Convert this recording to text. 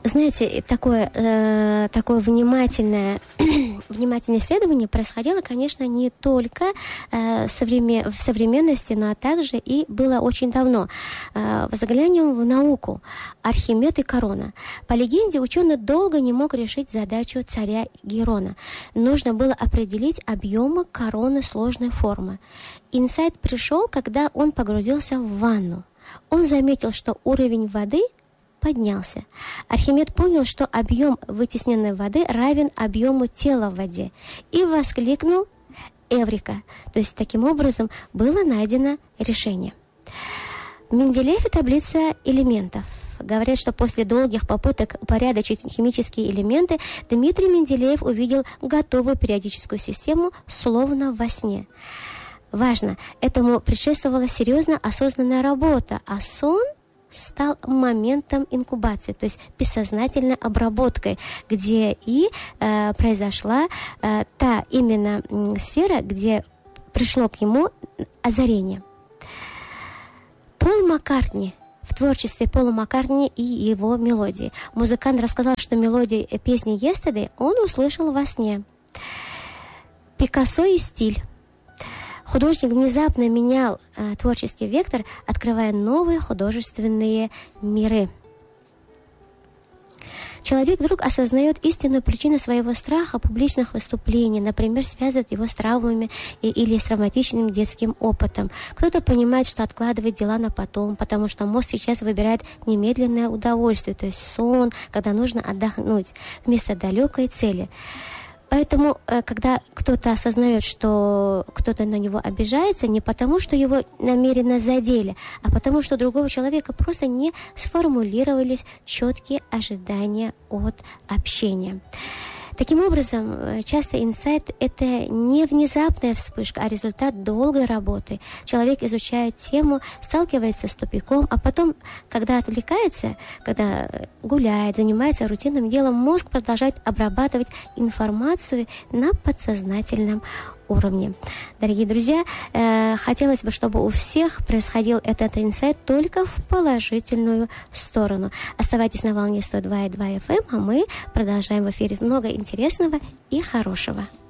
Знаете, такое внимательное исследование происходило, конечно, не только в современности, но также и было очень давно. Заглянем в науку. Архимед и корона. По легенде, ученый долго не мог решить задачу царя Герона. Нужно было определить объемы короны сложной формы. Инсайт пришел, когда он погрузился в ванну. Он заметил, что уровень воды поднялся. Архимед понял, что объем вытесненной воды равен объему тела в воде, и воскликнул «Эврика!». То есть, таким образом, было найдено решение. Менделеев и таблица элементов. Говорят, что после долгих попыток упорядочить химические элементы Дмитрий Менделеев увидел готовую периодическую систему, словно во сне. Важно, этому предшествовала серьезная осознанная работа, а сон стал моментом инкубации, то есть бессознательной обработкой, где и произошла та именно сфера, где пришло к ему озарение. Пол Маккартни. В творчестве Пола Маккартни и его мелодии. Музыкант рассказал, что мелодию песни «Yesterday» он услышал во сне. Пикассо и стиль. Художник внезапно менял творческий вектор, открывая новые художественные миры. Человек вдруг осознает истинную причину своего страха публичных выступлений, например, связывает его с травмами или с травматичным детским опытом. Кто-то понимает, что откладывает дела на потом, потому что мозг сейчас выбирает немедленное удовольствие, то есть сон, когда нужно отдохнуть, вместо далекой цели. Поэтому, когда кто-то осознает, что кто-то на него обижается, не потому, что его намеренно задели, а потому, что у другого человека просто не сформулировались четкие ожидания от общения. Таким образом, часто инсайт – это не внезапная вспышка, а результат долгой работы. Человек изучает тему, сталкивается с тупиком, а потом, когда отвлекается, когда гуляет, занимается рутинным делом, мозг продолжает обрабатывать информацию на подсознательном уровне. Дорогие друзья, хотелось бы, чтобы у всех происходил этот инсайт только в положительную сторону. Оставайтесь на волне 102,2 FM, а мы продолжаем в эфире много интересного и хорошего.